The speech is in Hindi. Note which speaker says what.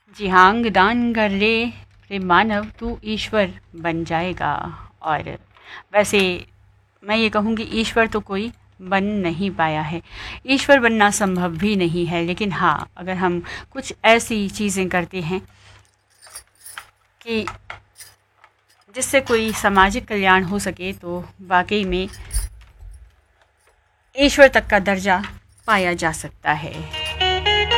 Speaker 1: जी हाँ, अंग दान कर ले रे मानव, तू ईश्वर बन जाएगा। और वैसे मैं ये कहूँगी ईश्वर तो कोई बन नहीं पाया है, ईश्वर बनना संभव भी नहीं है, लेकिन हाँ अगर हम कुछ ऐसी चीज़ें करते हैं कि जिससे कोई सामाजिक कल्याण हो सके तो वाकई में ईश्वर तक का दर्जा पाया जा सकता है।